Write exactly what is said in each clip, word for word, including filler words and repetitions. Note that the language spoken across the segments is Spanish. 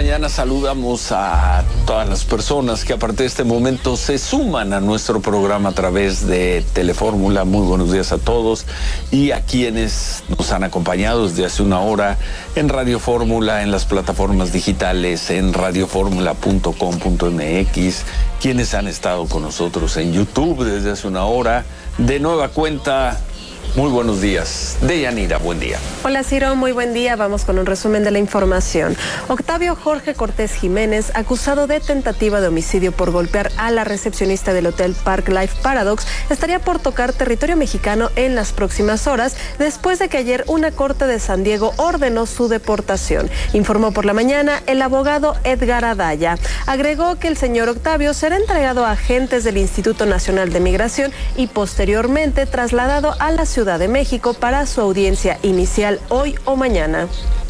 mañana saludamos a todas las personas que a partir de este momento se suman a nuestro programa a través de Telefórmula. Muy buenos días a todos y a quienes nos han acompañado desde hace una hora en Radio Fórmula, en las plataformas digitales, en radio fórmula punto com punto m x, quienes han estado con nosotros en YouTube desde hace una hora. De nueva cuenta, muy buenos días. Deyanira, buen día. Hola Ciro, muy buen día. Vamos con un resumen de la información. Octavio Jorge Cortés Jiménez, acusado de tentativa de homicidio por golpear a la recepcionista del hotel Park Life Paradox, estaría por tocar territorio mexicano en las próximas horas, después de que ayer una corte de San Diego ordenó su deportación. Informó por la mañana el abogado Edgar Adaya. Agregó que el señor Octavio será entregado a agentes del Instituto Nacional de Migración y posteriormente trasladado a la ciudad Ciudad de México para su audiencia inicial hoy o mañana.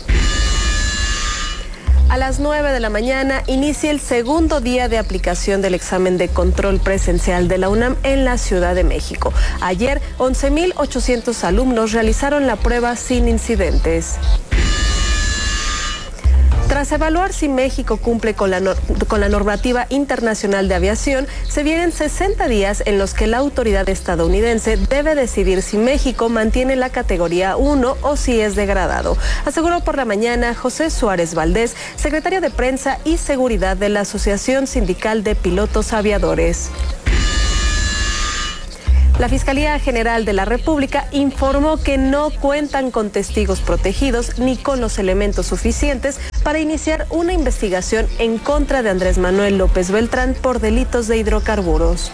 A las nueve de la mañana inicia el segundo día de aplicación del examen de control presencial de la UNAM en la Ciudad de México. Ayer, once mil ochocientos alumnos realizaron la prueba sin incidentes. Tras evaluar si México cumple con la, no, con la normativa internacional de aviación, se vienen sesenta días en los que la autoridad estadounidense debe decidir si México mantiene la categoría uno o si es degradado. Aseguró por la mañana José Suárez Valdés, secretario de Prensa y Seguridad de la Asociación Sindical de Pilotos Aviadores. La Fiscalía General de la República informó que no cuentan con testigos protegidos ni con los elementos suficientes para iniciar una investigación en contra de Andrés Manuel López Beltrán por delitos de hidrocarburos.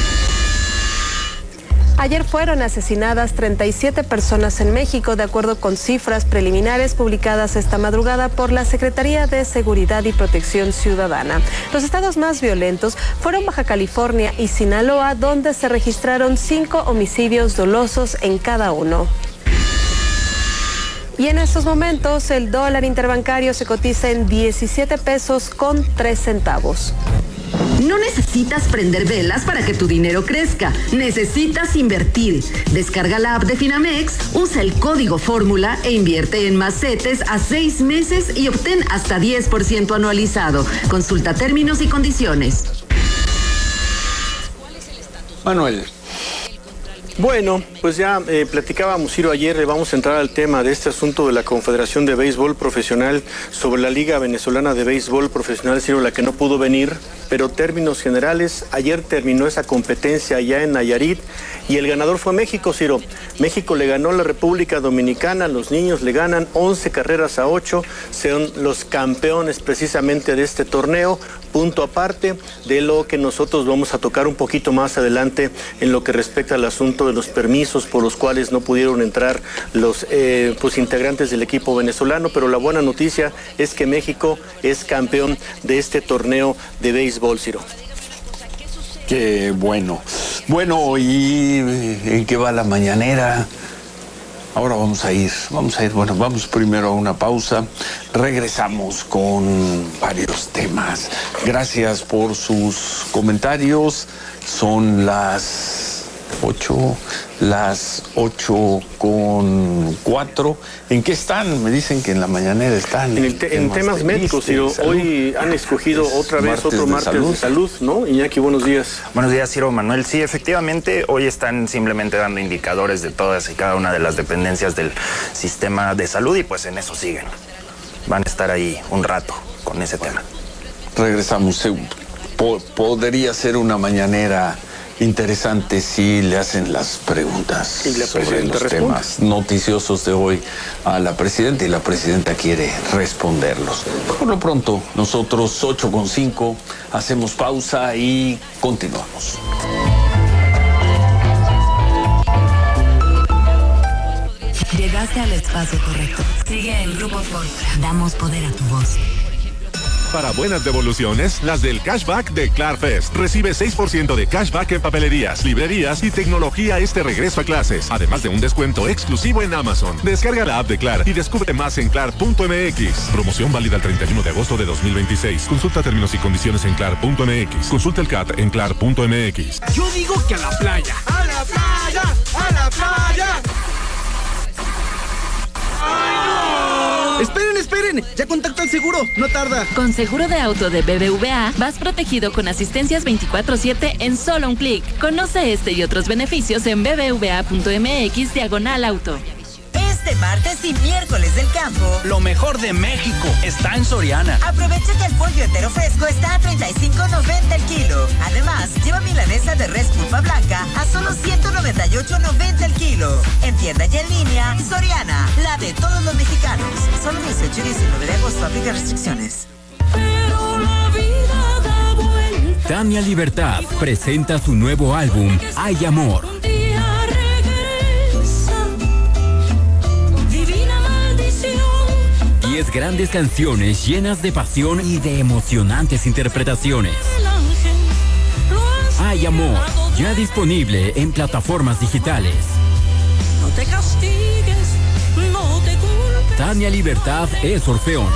Ayer fueron asesinadas treinta y siete personas en México, de acuerdo con cifras preliminares publicadas esta madrugada por la Secretaría de Seguridad y Protección Ciudadana. Los estados más violentos fueron Baja California y Sinaloa, donde se registraron cinco homicidios dolosos en cada uno. Y en estos momentos el dólar interbancario se cotiza en diecisiete pesos con tres centavos. No necesitas prender velas para que tu dinero crezca. Necesitas invertir. Descarga la app de Finamex, usa el código Fórmula e invierte en más CETES a seis meses y obtén hasta diez por ciento anualizado. Consulta términos y condiciones. Manuel. Bueno, pues ya eh, platicábamos, Ciro, ayer, le vamos a entrar al tema de este asunto de la Confederación de Béisbol Profesional sobre la Liga Venezolana de Béisbol Profesional, Ciro, la que no pudo venir, pero términos generales, ayer terminó esa competencia allá en Nayarit y el ganador fue México, Ciro. México le ganó a la República Dominicana, los niños le ganan once carreras a ocho, son los campeones precisamente de este torneo, punto aparte de lo que nosotros vamos a tocar un poquito más adelante en lo que respecta al asunto de los permisos por los cuales no pudieron entrar los eh, pues, integrantes del equipo venezolano, pero la buena noticia es que México es campeón de este torneo de béisbol, Ciro. Qué bueno. Bueno, ¿y en qué va la mañanera? Ahora vamos a ir, vamos a ir, bueno, vamos primero a una pausa, regresamos con varios temas. Gracias por sus comentarios, son las ocho, las ocho con cuatro. ¿En qué están? Me dicen que en la mañanera están. En, el te, en temas, temas médicos, Ciro. Hoy han escogido es otra vez otro martes de salud. de salud, ¿no? Iñaki, buenos días. Buenos días, Ciro, Manuel. Sí, efectivamente, hoy están simplemente dando indicadores de todas y cada una de las dependencias del sistema de salud y pues en eso siguen. Van a estar ahí un rato con ese tema. Regresamos. Podría ser una mañanera interesante si le hacen las preguntas y la sobre los responde. temas noticiosos de hoy a la presidenta y la presidenta quiere responderlos. Por lo pronto, nosotros ocho con cinco hacemos pausa y continuamos. Llegaste al espacio correcto. Sigue el Grupo Fórmula. Damos poder a tu voz. Para buenas devoluciones, las del cashback de Clarfest. Recibe seis por ciento de cashback en papelerías, librerías y tecnología este regreso a clases. Además de un descuento exclusivo en Amazon. Descarga la app de Clar y descubre más en clar punto m x. Promoción válida el treinta y uno de agosto de dos mil veintiséis. Consulta términos y condiciones en clar punto m x. Consulta el C A T en clar punto m x. Yo digo que a la playa. ¡A la playa! ¡A la playa! ¡Ay, no! Esperen, esperen. Ya contacto al seguro. No tarda. Con seguro de auto de B B V A, vas protegido con asistencias veinticuatro siete en solo un clic. Conoce este y otros beneficios en bbva.mx diagonal auto. Este martes y miércoles del campo, lo mejor de México está en Soriana. Aprovecha que el pollo entero fresco está a treinta y cinco noventa el kilo. Además, lleva milanesa de res pulpa blanca a solo ciento noventa y ocho noventa el kilo. En tienda y en línea, Soriana, la de todos los mexicanos. Solo dieciocho y diecinueve de agosto, aplica restricciones. Pero la vida da vuelta. Tania Libertad presenta su nuevo álbum, Hay Amor. diez grandes canciones llenas de pasión y de emocionantes interpretaciones. Hay Amor, ya disponible en plataformas digitales. No te castigues, no te culpes. Tania Libertad es Orfeón.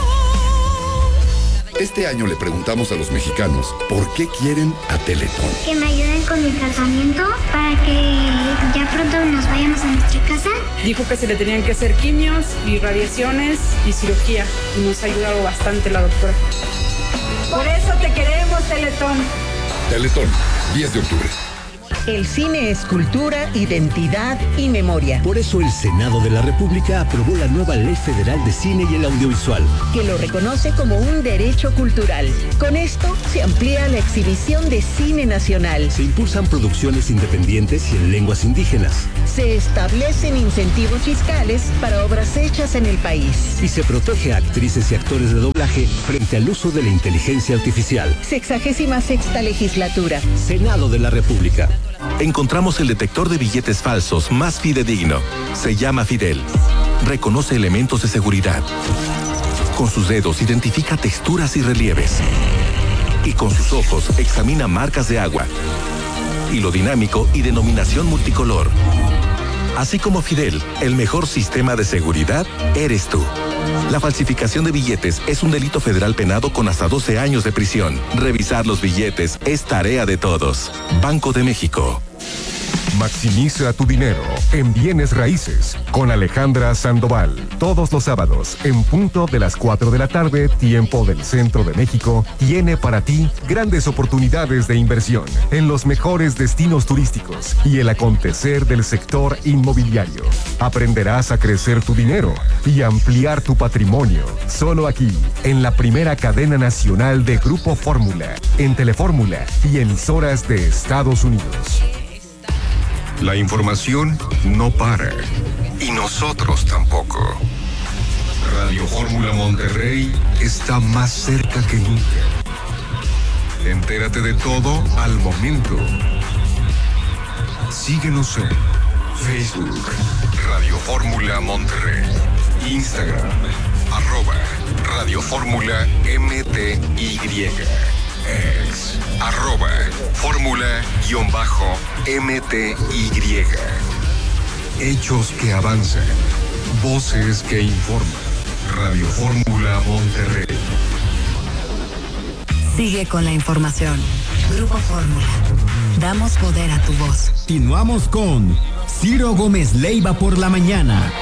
Este año le preguntamos a los mexicanos por qué quieren a Teletón. Que me ayuden con mi tratamiento para que ya pronto nos vayamos a nuestra casa. Dijo que se le tenían que hacer quimios y radiaciones y cirugía. Y nos ha ayudado bastante la doctora. Por eso te queremos, Teletón. Teletón, diez de octubre. El cine es cultura, identidad y memoria. Por eso el Senado de la República aprobó la nueva Ley Federal de Cine y el Audiovisual, que lo reconoce como un derecho cultural. Con esto se amplía la exhibición de cine nacional. Se impulsan producciones independientes y en lenguas indígenas. Se establecen incentivos fiscales para obras hechas en el país. Y se protege a actrices y actores de doblaje frente al uso de la inteligencia artificial. Sexagésima sexta legislatura. Senado de la República. Encontramos el detector de billetes falsos más fidedigno. Se llama Fidel. Reconoce elementos de seguridad. Con sus dedos identifica texturas y relieves. Y con sus ojos examina marcas de agua. Hilo dinámico y denominación multicolor. Así como Fidel, el mejor sistema de seguridad eres tú. La falsificación de billetes es un delito federal penado con hasta doce años de prisión. Revisar los billetes es tarea de todos. Banco de México. Maximiza tu dinero en bienes raíces con Alejandra Sandoval. Todos los sábados, en punto de las cuatro de la tarde, tiempo del centro de México, tiene para ti grandes oportunidades de inversión en los mejores destinos turísticos y el acontecer del sector inmobiliario. Aprenderás a crecer tu dinero y ampliar tu patrimonio. Solo aquí, en la primera cadena nacional de Grupo Fórmula, en Telefórmula y emisoras de Estados Unidos. La información no para. Y nosotros tampoco. Radio Fórmula Monterrey está más cerca que nunca. Entérate de todo al momento. Síguenos en Facebook, Radio Fórmula Monterrey. Instagram, arroba Radio Fórmula M T Y. Ex, arroba fórmula-M T Y. Hechos que avanzan, voces que informan. Radio Fórmula Monterrey. Sigue con la información. Grupo Fórmula. Damos poder a tu voz. Continuamos con Ciro Gómez Leiva por la mañana.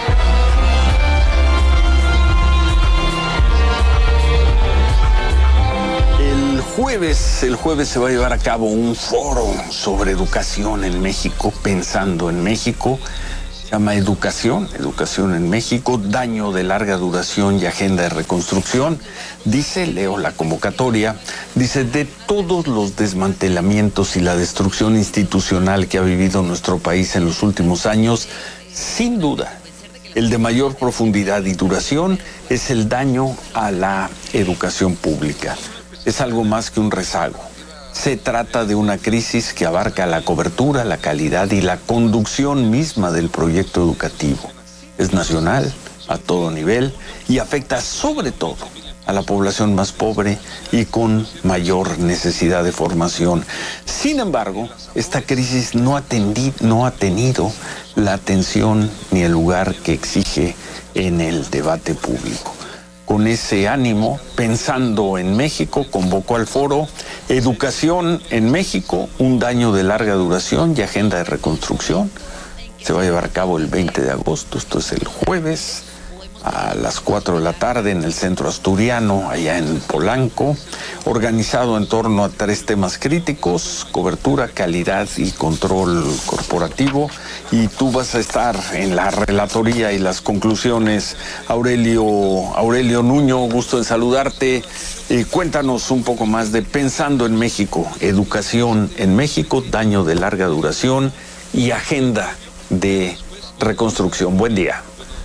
El jueves, el jueves se va a llevar a cabo un foro sobre educación en México, pensando en México. Se llama Educación, Educación en México, daño de larga duración y agenda de reconstrucción. Dice, leo la convocatoria, dice, de todos los desmantelamientos y la destrucción institucional que ha vivido nuestro país en los últimos años, sin duda, el de mayor profundidad y duración es el daño a la educación pública. Es algo más que un rezago. Se trata de una crisis que abarca la cobertura, la calidad y la conducción misma del proyecto educativo. Es nacional, a todo nivel, y afecta sobre todo a la población más pobre y con mayor necesidad de formación. Sin embargo, esta crisis no ha, tendi- no ha tenido la atención ni el lugar que exige en el debate público. Con ese ánimo, pensando en México, convocó al foro Educación en México, un daño de larga duración y agenda de reconstrucción. Se va a llevar a cabo el veinte de agosto, esto es el jueves, a las cuatro de la tarde en el Centro Asturiano, allá en Polanco, organizado en torno a tres temas críticos: cobertura, calidad y control corporativo. Y tú vas a estar en la relatoría y las conclusiones. Aurelio, Aurelio Nuño, gusto en saludarte. Eh, cuéntanos un poco más de Pensando en México, educación en México, daño de larga duración y agenda de reconstrucción. Buen día.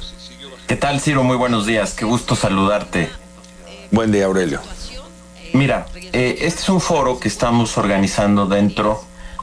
¿Qué tal, Ciro? Muy buenos días. Qué gusto saludarte. Buen día, Aurelio. Mira, eh, este es un foro que estamos organizando dentro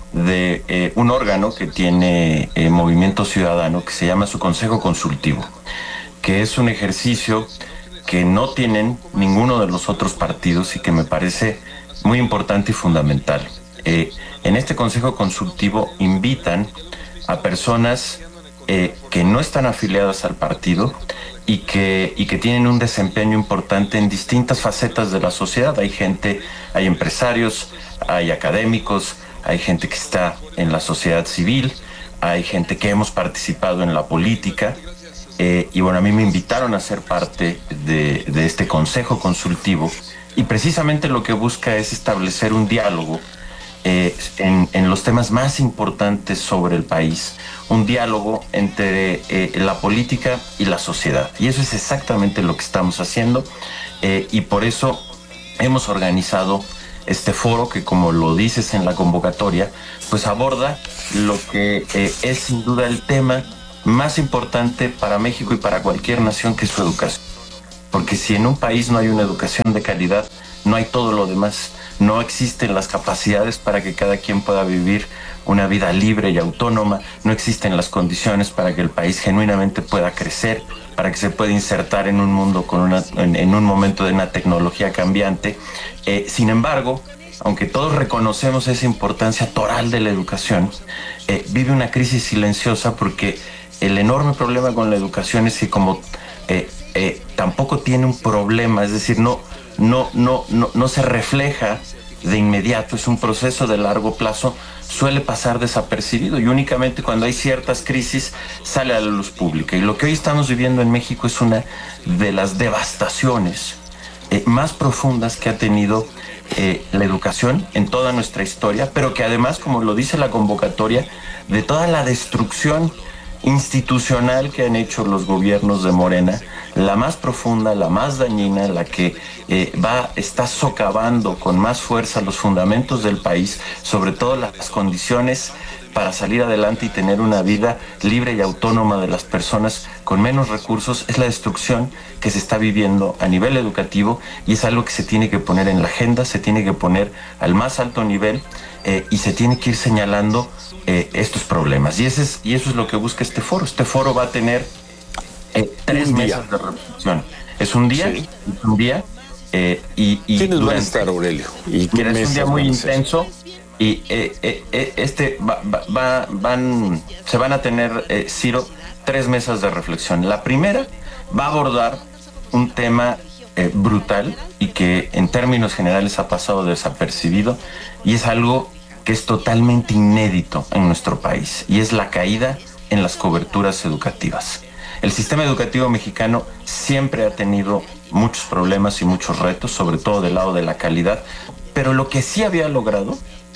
de eh, un órgano que tiene eh, Movimiento Ciudadano, que se llama su Consejo Consultivo, que es un ejercicio que no tienen ninguno de los otros partidos y que me parece muy importante y fundamental. Eh, en este Consejo Consultivo invitan a personas Eh, que no están afiliadas al partido y que, y que tienen un desempeño importante en distintas facetas de la sociedad. Hay gente, hay empresarios, hay académicos, hay gente que está en la sociedad civil, hay gente que hemos participado en la política, eh, y bueno, a mí me invitaron a ser parte de, de este consejo consultivo, y precisamente lo que busca es establecer un diálogo eh, en, en los temas más importantes sobre el país, un diálogo entre eh, la política y la sociedad. Y eso es exactamente lo que estamos haciendo, eh, y por eso hemos organizado este foro que, como lo dices en la convocatoria, pues aborda lo que eh, es sin duda el tema más importante para México y para cualquier nación, que es su educación. Porque si en un país no hay una educación de calidad, no hay todo lo demás. No existen las capacidades para que cada quien pueda vivir una vida libre y autónoma, no existen las condiciones para que el país genuinamente pueda crecer, para que se pueda insertar en un mundo con una, en, en un momento de una tecnología cambiante. Eh, sin embargo, aunque todos reconocemos esa importancia total de la educación, eh, vive una crisis silenciosa, porque el enorme problema con la educación es que como eh, eh, tampoco tiene un problema, es decir, no, no, no, no, no se refleja de inmediato, es un proceso de largo plazo, suele pasar desapercibido, y únicamente cuando hay ciertas crisis sale a la luz pública. Y lo que hoy estamos viviendo en México es una de las devastaciones eh, más profundas que ha tenido eh, la educación en toda nuestra historia, pero que además, como lo dice la convocatoria, de toda la destrucción institucional que han hecho los gobiernos de Morena, la más profunda, la más dañina, la que eh, va, está socavando con más fuerza los fundamentos del país, sobre todo las condiciones para salir adelante y tener una vida libre y autónoma de las personas con menos recursos, es la destrucción que se está viviendo a nivel educativo, y es algo que se tiene que poner en la agenda, se tiene que poner al más alto nivel, eh, y se tiene que ir señalando eh, estos problemas. Y, ese es, y eso es lo que busca este foro. Este foro va a tener eh, tres mesas de reflexión. Es un día, sí. es un día, eh, y, y ¿quiénes durante, van a estar, Aurelio? ¿Y mira, es un día muy intenso. Y eh, eh, eh, este va, va, va, van, se van a tener, eh, Ciro, tres mesas de reflexión. La primera va a abordar un tema eh, brutal y que en términos generales ha pasado desapercibido, y es algo que es totalmente inédito en nuestro país, y es la caída en las coberturas educativas. El sistema educativo mexicano siempre ha tenido muchos problemas y muchos retos, sobre todo del lado de la calidad, pero lo que sí había logrado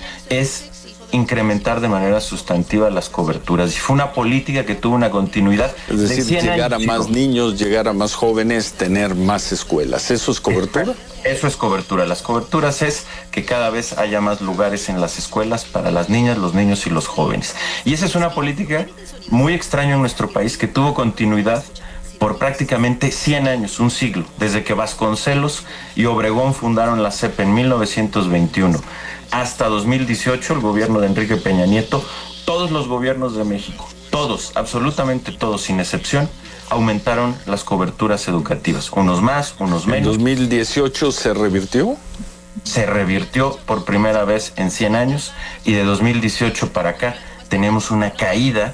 es incrementar de manera sustantiva las coberturas, y fue una política que tuvo una continuidad. Es decir, de llegar años, a más niños, llegar a más jóvenes, tener más escuelas. ¿Eso es cobertura? Eso es cobertura. Las coberturas es que cada vez haya más lugares en las escuelas para las niñas, los niños y los jóvenes. Y esa es una política muy extraña en nuestro país, que tuvo continuidad por prácticamente cien años, un siglo, desde que Vasconcelos y Obregón fundaron la C E P en mil novecientos veintiuno hasta dos mil dieciocho, el gobierno de Enrique Peña Nieto. Todos los gobiernos de México, todos, absolutamente todos, sin excepción, aumentaron las coberturas educativas, unos más, unos menos. ¿En dos mil dieciocho se revirtió? Se revirtió por primera vez en cien años, y de dos mil dieciocho para acá tenemos una caída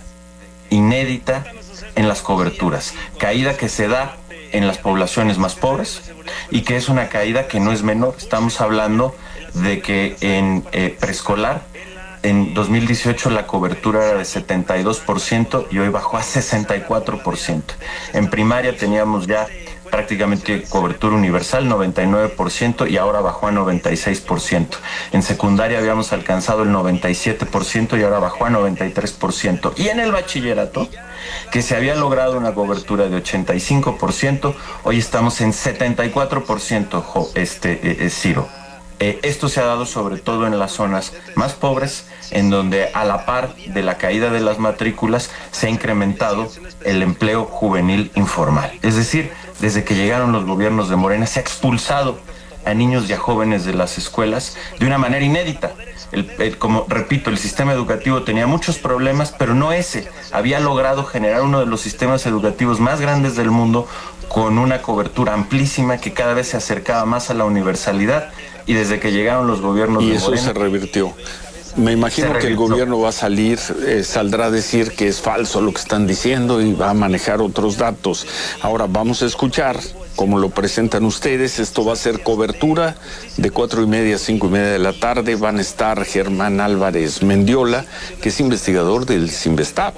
inédita en las coberturas, caída que se da en las poblaciones más pobres, y que es una caída que no es menor. Estamos hablando de que en eh, preescolar en dos mil dieciocho la cobertura era de setenta y dos por ciento y hoy bajó a sesenta y cuatro por ciento. En primaria teníamos ya prácticamente cobertura universal, noventa y nueve por ciento, y ahora bajó a noventa y seis por ciento. En secundaria habíamos alcanzado el noventa y siete por ciento y ahora bajó a noventa y tres por ciento. Y en el bachillerato, que se había logrado una cobertura de ochenta y cinco por ciento, hoy estamos en setenta y cuatro por ciento, este, eh, Ciro. Eh, esto se ha dado sobre todo en las zonas más pobres, en donde a la par de la caída de las matrículas se ha incrementado el empleo juvenil informal. Es decir, desde que llegaron los gobiernos de Morena se ha expulsado a niños y a jóvenes de las escuelas de una manera inédita. El, el, como repito, el sistema educativo tenía muchos problemas, pero no ese. Había logrado generar uno de los sistemas educativos más grandes del mundo, con una cobertura amplísima que cada vez se acercaba más a la universalidad, y desde que llegaron los gobiernos y de eso Morena, se revirtió. Me imagino que el gobierno va a salir, eh, saldrá a decir que es falso lo que están diciendo y va a manejar otros datos. Ahora vamos a escuchar cómo lo presentan ustedes. Esto va a ser cobertura de cuatro y media a cinco y media de la tarde. Van a estar Germán Álvarez Mendiola, que es investigador del Cinvestav.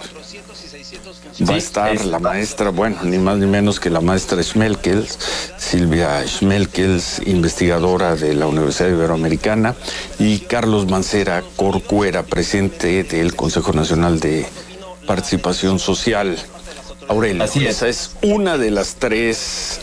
Va a estar la maestra, bueno, ni más ni menos que la maestra Schmelkels, Silvia Schmelkels, investigadora de la Universidad Iberoamericana, y Carlos Mancera Corcuera, presidente del Consejo Nacional de Participación Social. Aurelio, así es. Esa es una de las tres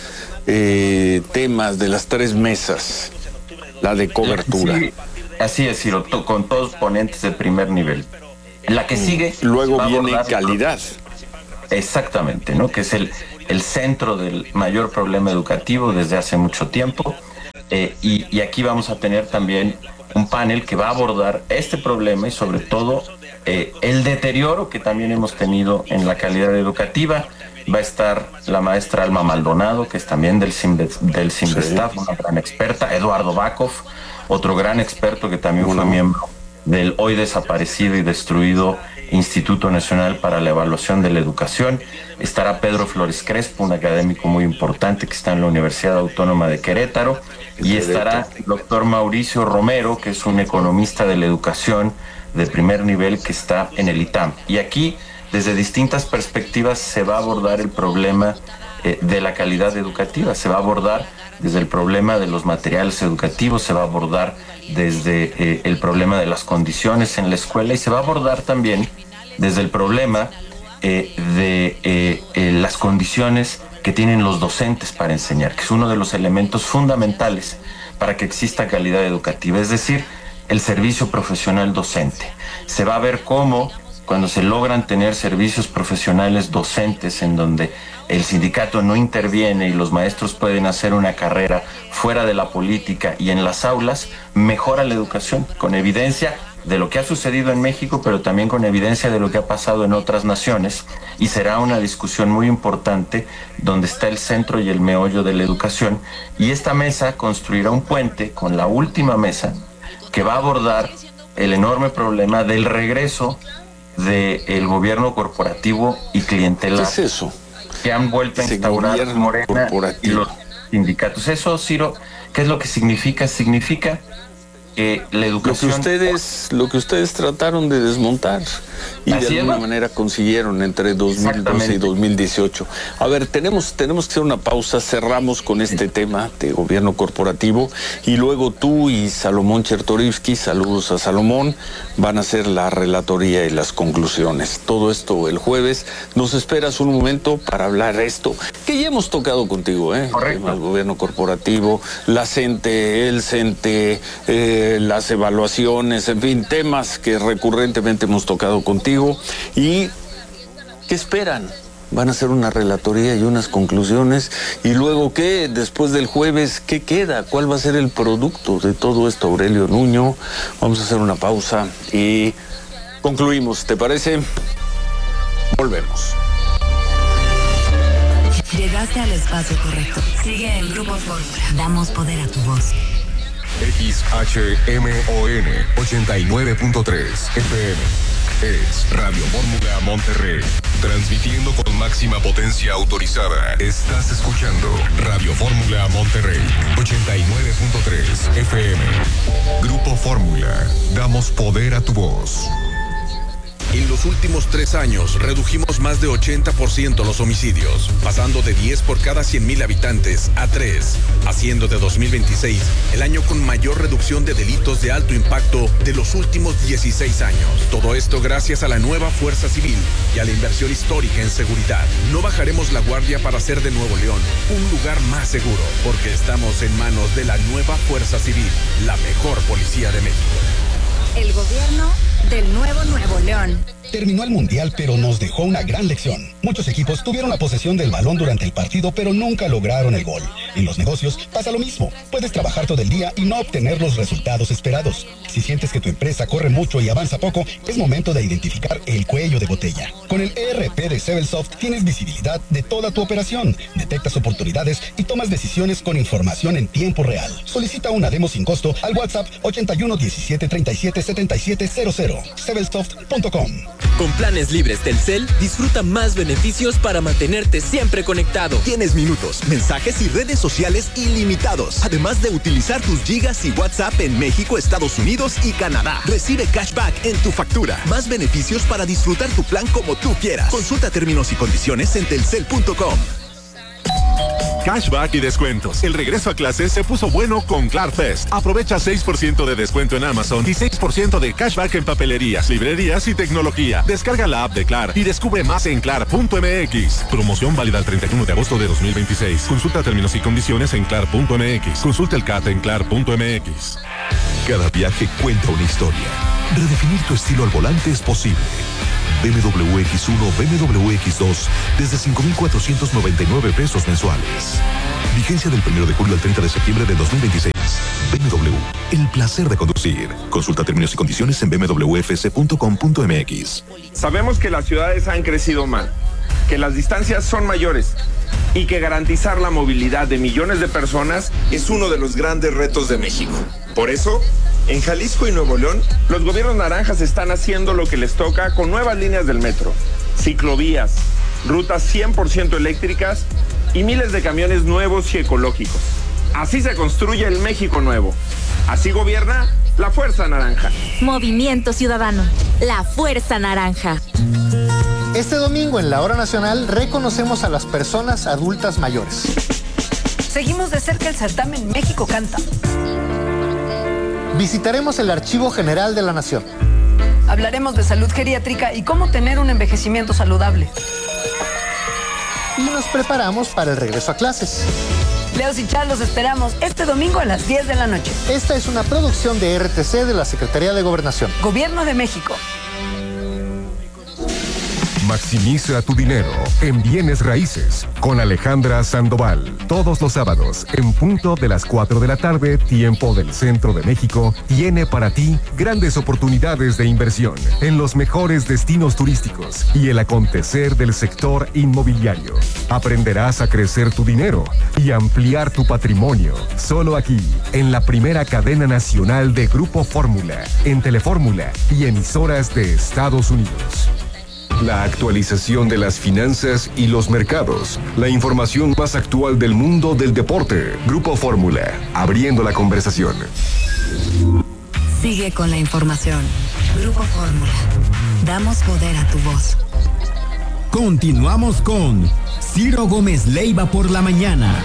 eh, temas, de las tres mesas, la de cobertura. Sí, así es, Ciro, con todos ponentes de primer nivel. La que sigue... Luego viene calidad. Exactamente, ¿no? Que es el, el centro del mayor problema educativo desde hace mucho tiempo. Eh, y, y aquí vamos a tener también un panel que va a abordar este problema y sobre todo eh, el deterioro que también hemos tenido en la calidad educativa. Va a estar la maestra Alma Maldonado, que es también del del Cinvestav, sí, una gran experta. Eduardo Bakov, otro gran experto que también fue miembro del hoy desaparecido y destruido Instituto Nacional para la Evaluación de la Educación. Estará Pedro Flores Crespo, un académico muy importante que está en la Universidad Autónoma de Querétaro, y estará el doctor Mauricio Romero, que es un economista de la educación de primer nivel que está en el I T A M. Y aquí, desde distintas perspectivas, se va a abordar el problema eh, de la calidad educativa, se va a abordar desde el problema de los materiales educativos, se va a abordar desde eh, el problema de las condiciones en la escuela, y se va a abordar también desde el problema eh, de eh, eh, las condiciones que tienen los docentes para enseñar, que es uno de los elementos fundamentales para que exista calidad educativa, es decir, el servicio profesional docente. Se va a ver cómo, cuando se logran tener servicios profesionales docentes en donde el sindicato no interviene y los maestros pueden hacer una carrera fuera de la política y en las aulas, mejora la educación, con evidencia de lo que ha sucedido en México, pero también con evidencia de lo que ha pasado en otras naciones, y será una discusión muy importante donde está el centro y el meollo de la educación, y esta mesa construirá un puente con la última mesa que va a abordar el enorme problema del regreso del gobierno corporativo y clientelar. ¿Qué es eso? Que han vuelto a instaurar Morena y los sindicatos. Eso, Ciro, ¿qué es lo que significa? Significa que la educación... Lo que ustedes, lo que ustedes trataron de desmontar y de alguna manera consiguieron entre dos mil doce y dos mil dieciocho. A ver, tenemos, tenemos que hacer una pausa, cerramos con este tema de gobierno corporativo y luego tú y Salomón Chertorivsky, saludos a Salomón, van a hacer la relatoría y las conclusiones. Todo esto el jueves. Nos esperas un momento para hablar de esto, que ya hemos tocado contigo, ¿eh? Correcto. El gobierno corporativo, la CENTE, el CENTE, eh, las evaluaciones, en fin, temas que recurrentemente hemos tocado contigo. ¿Y qué esperan? Van a hacer una relatoría y unas conclusiones. ¿Y luego qué? Después del jueves, ¿qué queda? ¿Cuál va a ser el producto de todo esto, Aurelio Nuño? Vamos a hacer una pausa y concluimos, ¿te parece? Volvemos. Llegaste al espacio correcto. Sigue el Grupo Fórmula. Damos poder a tu voz. X H M O N ochenta y nueve punto tres F M. es Radio Fórmula Monterrey. Transmitiendo con máxima potencia autorizada. Estás escuchando Radio Fórmula Monterrey. ochenta y nueve punto tres F M. Grupo Fórmula. Damos poder a tu voz. En los últimos tres años redujimos más de ochenta por ciento los homicidios, pasando de diez por cada cien mil habitantes a tres, haciendo de dos mil veintiséis el año con mayor reducción de delitos de alto impacto de los últimos dieciséis años. Todo esto gracias a la nueva Fuerza Civil y a la inversión histórica en seguridad. No bajaremos la guardia para hacer de Nuevo León un lugar más seguro, porque estamos en manos de la nueva Fuerza Civil, la mejor policía de México. El gobierno del nuevo Nuevo León. Terminó el Mundial, pero nos dejó una gran lección. Muchos equipos tuvieron la posesión del balón durante el partido, pero nunca lograron el gol. En los negocios pasa lo mismo. Puedes trabajar todo el día y no obtener los resultados esperados. Si sientes que tu empresa corre mucho y avanza poco, es momento de identificar el cuello de botella. Con el E R P de Sebelsoft tienes visibilidad de toda tu operación, detectas oportunidades y tomas decisiones con información en tiempo real. Solicita una demo sin costo al WhatsApp ochenta y uno diecisiete treinta y siete setenta y siete cero cero. sebelsoft punto com. Con planes libres Telcel, disfruta más beneficios para mantenerte siempre conectado. Tienes minutos, mensajes y redes sociales ilimitados, además de utilizar tus gigas y WhatsApp en México, Estados Unidos y Canadá. Recibe cashback en tu factura. Más beneficios para disfrutar tu plan como tú quieras. Consulta términos y condiciones en telcel punto com. Cashback y descuentos. El regreso a clases se puso bueno con ClarFest. Aprovecha seis por ciento de descuento en Amazon y seis por ciento de cashback en papelerías, librerías y tecnología. Descarga la app de Clar y descubre más en clar punto m x. Promoción válida el treinta y uno de agosto de dos mil veintiséis. Consulta términos y condiciones en clar punto m x. Consulta el C A T en clar punto m x. Cada viaje cuenta una historia. Redefinir tu estilo al volante es posible. B M W X uno, B M W X dos, desde cinco mil cuatrocientos noventa y nueve pesos mensuales. Vigencia del primero de julio al treinta de septiembre de dos mil veintiséis. B M W, el placer de conducir. Consulta términos y condiciones en b m w f c punto com punto m x. Sabemos que las ciudades han crecido mal, que las distancias son mayores y que garantizar la movilidad de millones de personas es uno de los grandes retos de México. Por eso, en Jalisco y Nuevo León, los gobiernos naranjas están haciendo lo que les toca con nuevas líneas del metro, ciclovías, rutas cien por ciento eléctricas y miles de camiones nuevos y ecológicos. Así se construye el México nuevo. Así gobierna la Fuerza Naranja. Movimiento Ciudadano, la Fuerza Naranja. Este domingo en la Hora Nacional reconocemos a las personas adultas mayores. Seguimos de cerca el certamen México Canta. Visitaremos el Archivo General de la Nación. Hablaremos de salud geriátrica y cómo tener un envejecimiento saludable. Y nos preparamos para el regreso a clases. Leos y Char los esperamos este domingo a las diez de la noche. Esta es una producción de R T C de la Secretaría de Gobernación. Gobierno de México. Maximiza tu dinero en bienes raíces con Alejandra Sandoval. Todos los sábados, en punto de las cuatro de la tarde, tiempo del centro de México, tiene para ti grandes oportunidades de inversión en los mejores destinos turísticos y el acontecer del sector inmobiliario. Aprenderás a crecer tu dinero y ampliar tu patrimonio. Solo aquí, en la primera cadena nacional de Grupo Fórmula, en Telefórmula y emisoras de Estados Unidos. La actualización de las finanzas y los mercados. La información más actual del mundo del deporte. Grupo Fórmula, abriendo la conversación. Sigue con la información. Grupo Fórmula. Damos poder a tu voz. Continuamos con Ciro Gómez Leiva por la mañana.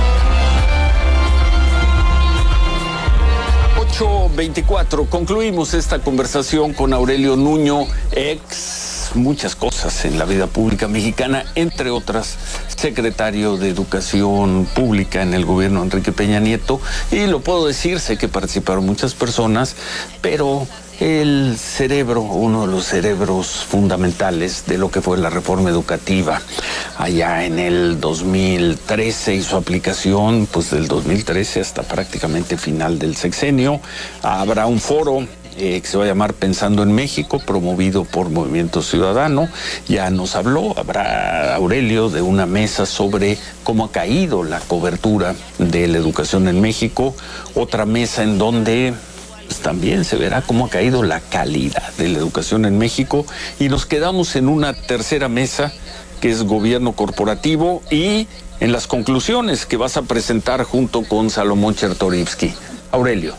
ocho veinticuatro. Concluimos esta conversación con Aurelio Nuño, ex muchas cosas en la vida pública mexicana, entre otras, secretario de Educación Pública en el gobierno de Enrique Peña Nieto, y lo puedo decir, sé que participaron muchas personas, pero el cerebro, uno de los cerebros fundamentales de lo que fue la reforma educativa, allá en el dos mil trece y su aplicación, pues del dos mil trece hasta prácticamente final del sexenio. Habrá un foro Eh, que se va a llamar Pensando en México, promovido por Movimiento Ciudadano. Ya nos habló, habrá Aurelio, de una mesa sobre cómo ha caído la cobertura de la educación en México, otra mesa en donde pues también se verá cómo ha caído la calidad de la educación en México. Y nos quedamos en una tercera mesa, que es gobierno corporativo, y en las conclusiones que vas a presentar junto con Salomón Chertorivsky. Aurelio.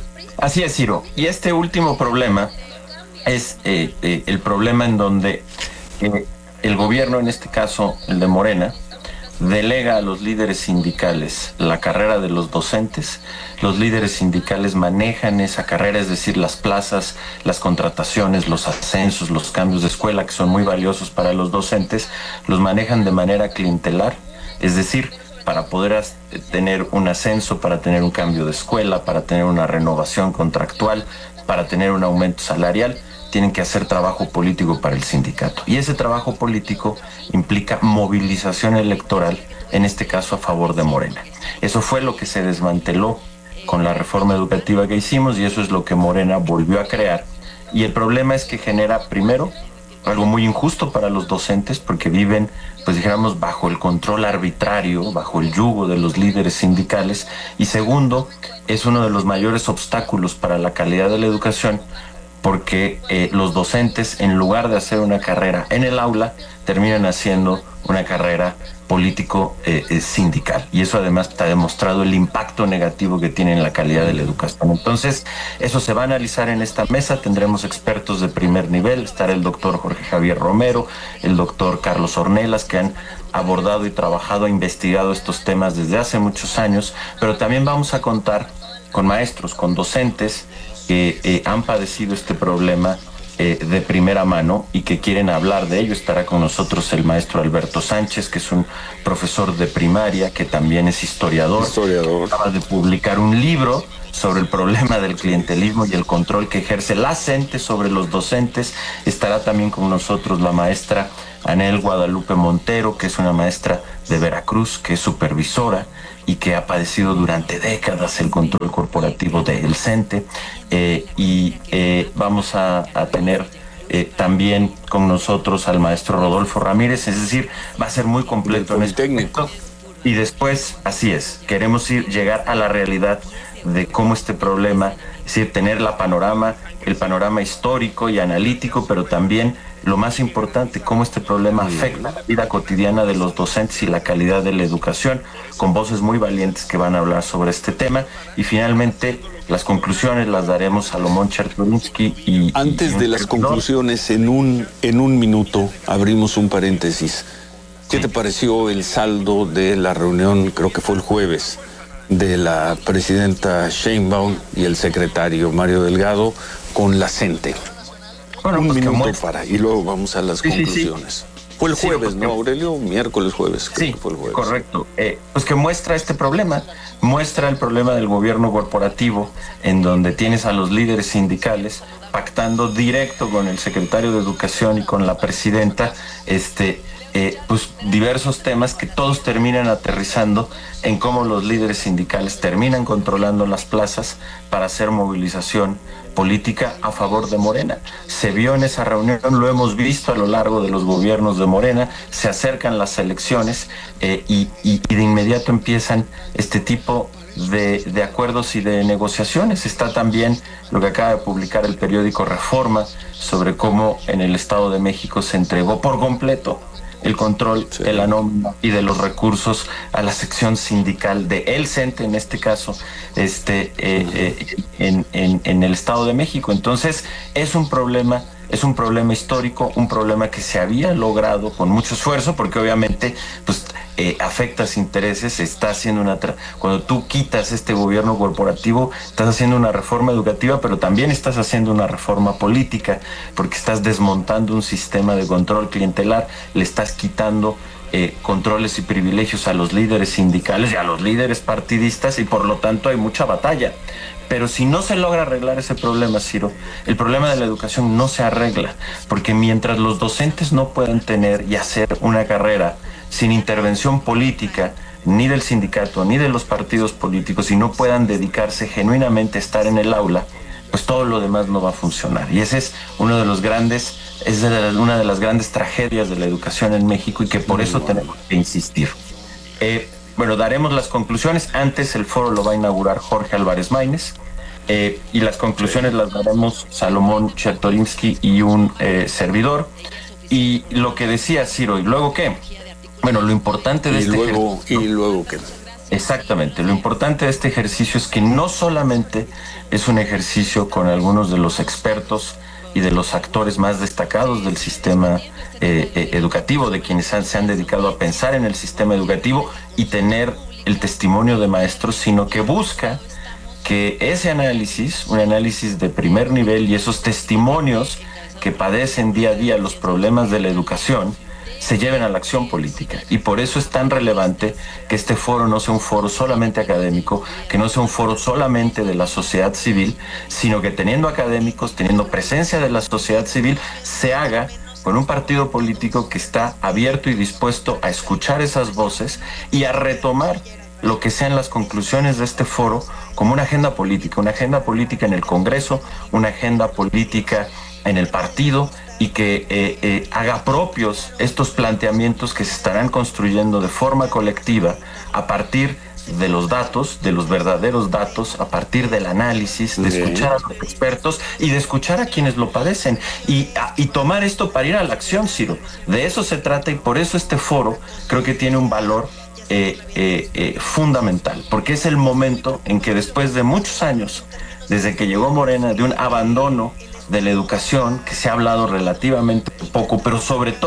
Así es, Ciro. Y este último problema es eh, eh, el problema en donde eh, el gobierno, en este caso el de Morena, delega a los líderes sindicales la carrera de los docentes. Los líderes sindicales manejan esa carrera, es decir, las plazas, las contrataciones, los ascensos, los cambios de escuela, que son muy valiosos para los docentes, los manejan de manera clientelar, es decir, para poder tener un ascenso, para tener un cambio de escuela, para tener una renovación contractual, para tener un aumento salarial, tienen que hacer trabajo político para el sindicato. Y ese trabajo político implica movilización electoral, en este caso a favor de Morena. Eso fue lo que se desmanteló con la reforma educativa que hicimos, y eso es lo que Morena volvió a crear. Y el problema es que genera, primero, algo muy injusto para los docentes, porque viven, pues dijéramos, bajo el control arbitrario, bajo el yugo de los líderes sindicales. Y segundo, es uno de los mayores obstáculos para la calidad de la educación, porque eh, los docentes, en lugar de hacer una carrera en el aula, terminan haciendo una carrera político eh, eh, sindical. Y eso además está demostrado el impacto negativo que tiene en la calidad de la educación. Entonces, eso se va a analizar en esta mesa. Tendremos expertos de primer nivel. Estará el doctor Jorge Javier Romero, el doctor Carlos Ornelas, que han abordado y trabajado, investigado estos temas desde hace muchos años. Pero también vamos a contar con maestros, con docentes que eh, han padecido este problema eh, de primera mano y que quieren hablar de ello. Estará con nosotros el maestro Alberto Sánchez, que es un profesor de primaria, que también es historiador. Historiador. Acaba de publicar un libro sobre el problema del clientelismo y el control que ejerce la CENTE sobre los docentes. Estará también con nosotros la maestra Anel Guadalupe Montero, que es una maestra de Veracruz, que es supervisora y que ha padecido durante décadas el control corporativo del CENTE. Eh, y eh, vamos a, a tener eh, también con nosotros al maestro Rodolfo Ramírez, es decir, va a ser muy completo en este técnico. Y después, así es, queremos ir, llegar a la realidad de cómo este problema, es decir, tener la panorama, el panorama histórico y analítico, pero también lo más importante, cómo este problema afecta la vida cotidiana de los docentes y la calidad de la educación, con voces muy valientes que van a hablar sobre este tema. Y finalmente, las conclusiones las daremos Salomón Chertorivsky y... Antes y de las conclusiones, en un, en un minuto, abrimos un paréntesis. ¿Qué te pareció el saldo de la reunión, creo que fue el jueves, de la presidenta Sheinbaum y el secretario Mario Delgado con la CENTE? Bueno, un pues minuto muestra... para, y luego vamos a las sí, conclusiones. Sí, sí. Fue el jueves, sí, ¿no, Aurelio? Miércoles, jueves. Creo sí, que fue el jueves. Correcto. Eh, pues que muestra este problema, muestra el problema del gobierno corporativo, en donde tienes a los líderes sindicales pactando directo con el secretario de Educación y con la presidenta, este... Eh, pues diversos temas que todos terminan aterrizando en cómo los líderes sindicales terminan controlando las plazas para hacer movilización política a favor de Morena. Se vio en esa reunión, lo hemos visto a lo largo de los gobiernos de Morena, se acercan las elecciones eh, y, y, y de inmediato empiezan este tipo de, de acuerdos y de negociaciones. Está también lo que acaba de publicar el periódico Reforma sobre cómo en el Estado de México se entregó por completo el control sí. de la nómina y de los recursos a la sección sindical de el CENTE, en este caso, este, eh, eh, en, en, en el Estado de México. Entonces, es un problema, es un problema histórico, un problema que se había logrado con mucho esfuerzo, porque obviamente, pues, eh, afectas intereses, está haciendo una... Tra- Cuando tú quitas este gobierno corporativo, estás haciendo una reforma educativa, pero también estás haciendo una reforma política, porque estás desmontando un sistema de control clientelar, le estás quitando eh, controles y privilegios a los líderes sindicales y a los líderes partidistas, y por lo tanto hay mucha batalla. Pero si no se logra arreglar ese problema, Ciro, el problema de la educación no se arregla, porque mientras los docentes no puedan tener y hacer una carrera sin intervención política, ni del sindicato, ni de los partidos políticos, y no puedan dedicarse genuinamente a estar en el aula, pues todo lo demás no va a funcionar. Y ese es uno de los grandes, es de la, una de las grandes tragedias de la educación en México, y que por eso tenemos que insistir. Eh, bueno, daremos las conclusiones. Antes el foro lo va a inaugurar Jorge Álvarez Maínez. eh, y las conclusiones las daremos Salomón Chertorinsky y un eh, servidor. Y lo que decía Ciro, ¿y luego qué? Bueno, lo importante de y este luego, ejercicio... ¿Y luego qué? Exactamente, lo importante de este ejercicio es que no solamente es un ejercicio con algunos de los expertos y de los actores más destacados del sistema eh, eh, educativo, de quienes han, se han dedicado a pensar en el sistema educativo y tener el testimonio de maestros, sino que busca que ese análisis, un análisis de primer nivel y esos testimonios que padecen día a día los problemas de la educación, se lleven a la acción política. Y por eso es tan relevante que este foro no sea un foro solamente académico, que no sea un foro solamente de la sociedad civil, sino que teniendo académicos, teniendo presencia de la sociedad civil, se haga con un partido político que está abierto y dispuesto a escuchar esas voces y a retomar lo que sean las conclusiones de este foro como una agenda política, una agenda política en el Congreso, una agenda política en el partido, y que eh, eh, haga propios estos planteamientos que se estarán construyendo de forma colectiva a partir de los datos, de los verdaderos datos, a partir del análisis, de escuchar a los expertos y de escuchar a quienes lo padecen y, a, y tomar esto para ir a la acción, Ciro. De eso se trata y por eso este foro creo que tiene un valor eh, eh, eh, fundamental, porque es el momento en que después de muchos años, desde que llegó Morena, de un abandono de la educación, que se ha hablado relativamente poco, pero sobre todo